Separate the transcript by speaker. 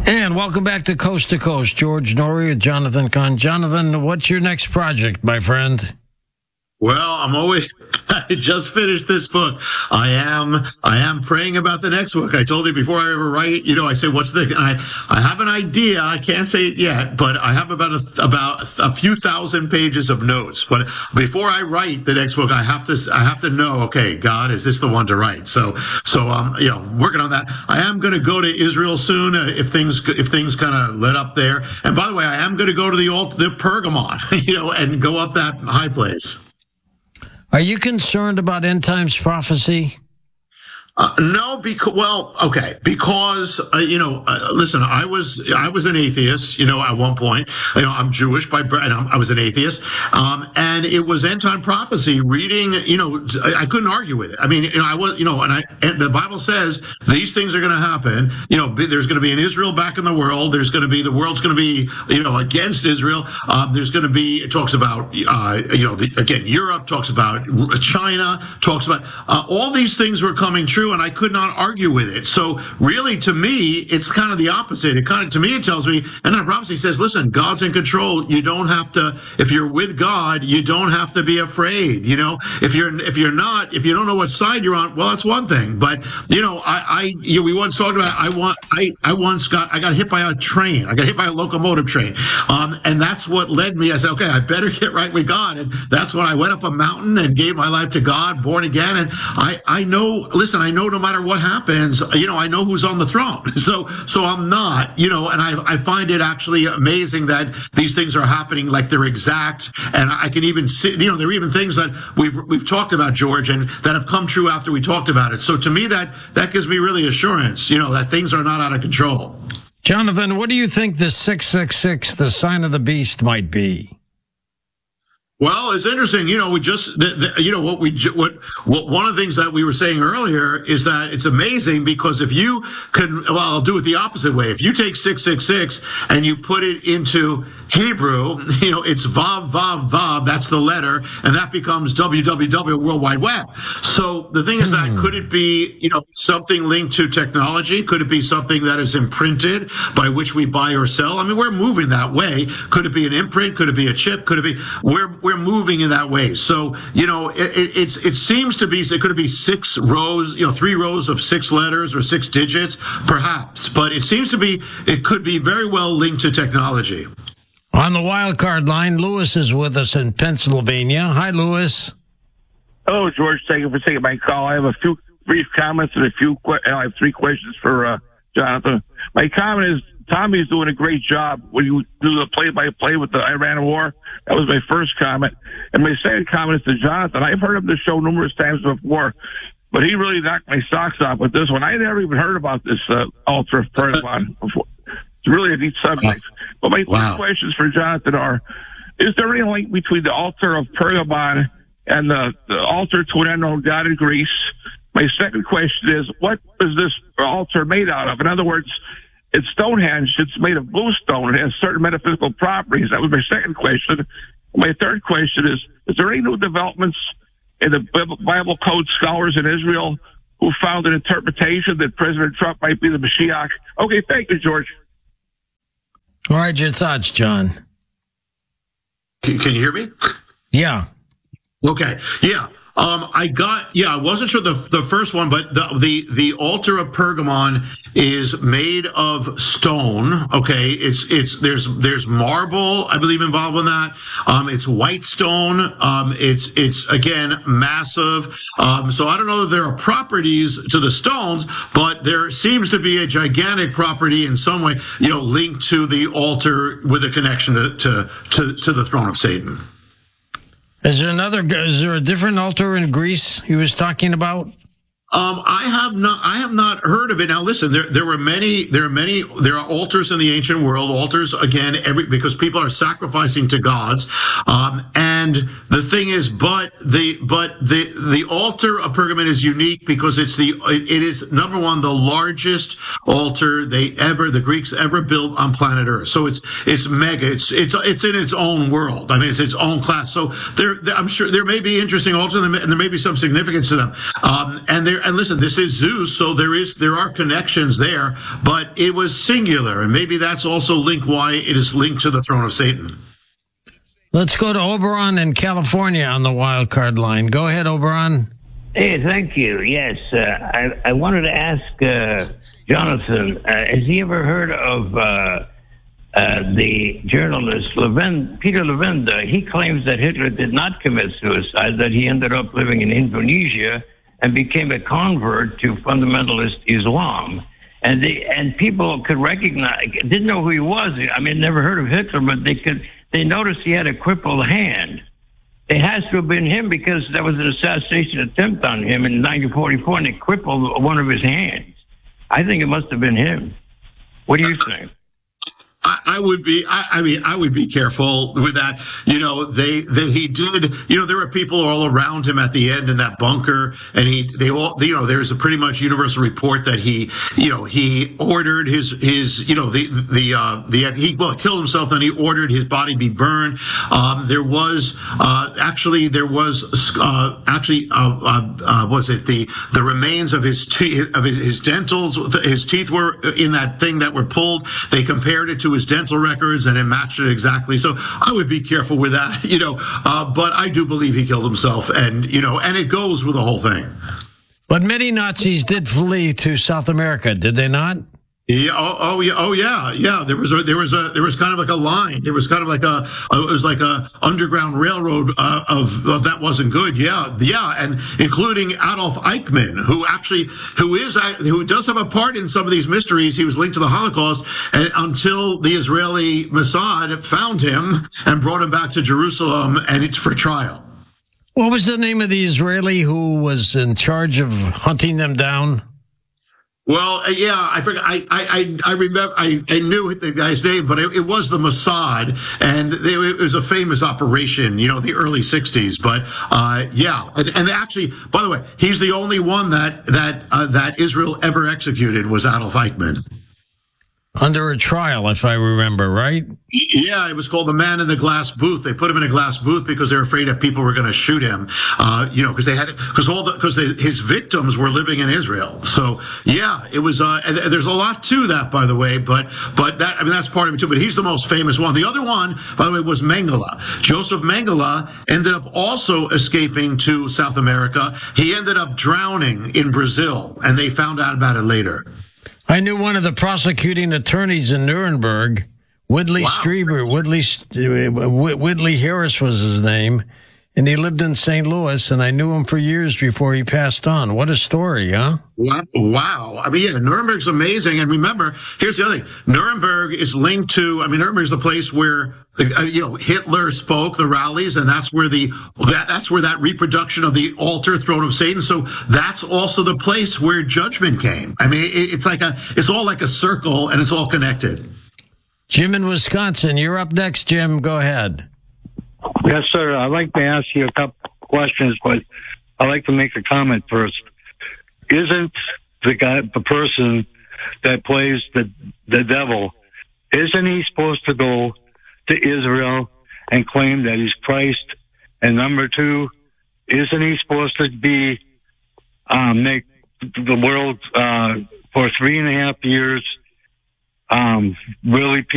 Speaker 1: And welcome back to Coast. George Norrie with Jonathan Kahn. Jonathan, what's your next project, my friend?
Speaker 2: Well, I just finished this book. I am praying about the next book. I told you before I ever write, I say, what's the, and I have an idea. I can't say it yet, but I have about a few thousand pages of notes. But before I write the next book, I have to know, okay, God, is this the one to write? So working on that. I am going to go to Israel soon, if things kind of let up there. And by the way, I am going to go to the Pergamon, and go up that high place.
Speaker 1: Are you concerned about end times prophecy?
Speaker 2: No, because listen, I was an atheist, at one point. I'm Jewish by birth, and I was an atheist, and it was end time prophecy. Reading, I couldn't argue with it. I mean, I was, and the Bible says these things are going to happen. There's going to be an Israel back in the world. There's going to be the world's going to be, against Israel. There's going to be, it talks about, again, Europe talks about China, talks about all these things were coming true. And I could not argue with it. So really, to me, it's kind of the opposite. To me, it tells me, and that prophecy says, listen, God's in control. You don't have to, if you're with God, you don't have to be afraid. If you don't know what side you're on, well, that's one thing. But, we once talked about, I got hit by a train. I got hit by a locomotive train. And that's what led me. I said, okay, I better get right with God. And that's when I went up a mountain and gave my life to God, born again. And I know no matter what happens, I know who's on the throne. So I'm not, and I find it actually amazing that these things are happening like they're exact. And I can even see, there are even things that we've talked about, George, and that have come true after we talked about it. So to me, that gives me really assurance, that things are not out of control.
Speaker 1: Jonathan, what do you think the 666, the sign of the beast, might be?
Speaker 2: Well, it's interesting. We just, one of the things that we were saying earlier is that it's amazing because if you can, I'll do it the opposite way. If you take 666 and you put it into Hebrew, it's Vav, Vav, Vav, that's the letter, and that becomes www, World Wide Web. So the thing is that could it be, something linked to technology? Could it be something that is imprinted by which we buy or sell? I mean, we're moving that way. Could it be an imprint? Could it be a chip? Could it be, we're moving in that way. So, it seems to be, could it be 6 rows, 3 rows of 6 letters or 6 digits? Perhaps. But it seems to be, it could be very well linked to technology.
Speaker 1: On the wild card line, Lewis is with us in Pennsylvania. Hi, Lewis.
Speaker 3: Hello, George. Thank you for taking my call. I have a few brief comments and I have 3 questions for Jonathan. My comment is, Tommy's doing a great job when you do the play-by-play with the Iran war. That was my first comment. And my second comment is to Jonathan. I've heard him the show numerous times before, but he really knocked my socks off with this one. I never even heard about this altar of Pergamon before. It's really a neat subject. But my 3 questions for Jonathan are, is there any link between the altar of Pergamon and the altar to an unknown god in Greece? My second question is, what is this altar made out of? In other words, it's Stonehenge. It's made of bluestone. It has certain metaphysical properties. That was my second question. My third question is there any new developments in the Bible code scholars in Israel who found an interpretation that President Trump might be the Mashiach? Okay, thank you, George.
Speaker 1: All right, your thoughts, John.
Speaker 2: Can you hear me?
Speaker 1: Yeah.
Speaker 2: Okay. Yeah. I wasn't sure the first one, but the altar of Pergamon is made of stone. Okay. There's marble, I believe, involved in that. It's white stone. It's again, massive. So I don't know that there are properties to the stones, but there seems to be a gigantic property in some way, linked to the altar with a connection to the throne of Satan.
Speaker 1: Is there a different altar in Greece he was talking about?
Speaker 2: I have not heard of it. Now, listen, there are altars in the ancient world, altars again, because people are sacrificing to gods. And the thing is, but the altar of Pergamon is unique because it is number one, the largest altar the Greeks ever built on planet Earth. So it's mega. It's in its own world. I mean, it's its own class. So I'm sure there may be interesting altars and there may be some significance to them. And and listen, this is Zeus, so there are connections there, but it was singular, and maybe that's also linked why it is linked to the throne of Satan.
Speaker 1: Let's go to Oberon in California on the wild card line. Go ahead, Oberon.
Speaker 4: Hey, thank you. Yes, I wanted to ask Jonathan, has he ever heard of the journalist Peter Levin? He claims that Hitler did not commit suicide, that he ended up living in Indonesia and became a convert to fundamentalist Islam. And people could didn't know who he was. I mean, never heard of Hitler, but they noticed he had a crippled hand. It has to have been him because there was an assassination attempt on him in 1944 and it crippled one of his hands. I think it must have been him. What do you think?
Speaker 2: I would be careful with that. You know, he did, you know, there were people all around him at the end in that bunker, and there's a pretty much universal report that he ordered he killed himself, and he ordered his body be burned. The remains of his dentals, his teeth were in that thing that were pulled. They compared it to his dental records and it matched it exactly. So I would be careful with that, but I do believe he killed himself, and it goes with the whole thing.
Speaker 1: But many Nazis did flee to South America, did they not?
Speaker 2: Yeah. Yeah. There was kind of like a line. There was kind of like a underground railroad of that wasn't good. Yeah. And including Adolf Eichmann, who does have a part in some of these mysteries. He was linked to the Holocaust, and until the Israeli Mossad found him and brought him back to Jerusalem and it's for trial.
Speaker 1: What was the name of the Israeli who was in charge of hunting them down?
Speaker 2: Well, yeah, I forgot. I remember. I knew the guy's name, but it was the Mossad, and it was a famous operation, the early '60s. But yeah, and actually, by the way, he's the only one that Israel ever executed was Adolf Eichmann.
Speaker 1: Under a trial, if I remember right.
Speaker 2: Yeah, it was called the Man in the Glass Booth. They put him in a glass booth because they were afraid that people were going to shoot him. Because his victims were living in Israel. So yeah, it was. And there's a lot to that, by the way. But that's part of it too. But he's the most famous one. The other one, by the way, was Mengele. Joseph Mengele ended up also escaping to South America. He ended up drowning in Brazil, and they found out about it later.
Speaker 1: I knew one of the prosecuting attorneys in Nuremberg, Whitley Strieber. Whitley Harris was his name, and he lived in St. Louis, and I knew him for years before he passed on. What a story, huh?
Speaker 2: Wow. I mean, yeah, Nuremberg's amazing. And remember, here's the other thing. Nuremberg is linked to, Nuremberg's the place where, Hitler spoke, the rallies, and that's where that reproduction of the altar, throne of Satan. So that's also the place where judgment came. I mean, it's all like a circle, and it's all connected.
Speaker 1: Jim in Wisconsin, you're up next, Jim. Go ahead.
Speaker 5: Yes, sir. I'd like to ask you a couple questions, but I'd like to make a comment first. Isn't the person that plays the devil, isn't he supposed to go to Israel and claim that he's Christ? And number two, isn't he supposed to be make the world for 3.5 years really